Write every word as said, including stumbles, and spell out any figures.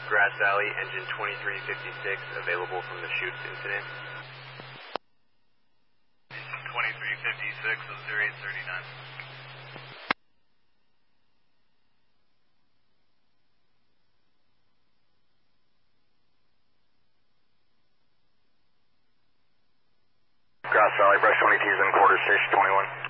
Grass Valley, engine twenty-three fifty-six, available from the chutes incident. twenty-three fifty-six, zero eight thirty-nine. Grass Valley, brush twenty-two is in quarter station twenty-one.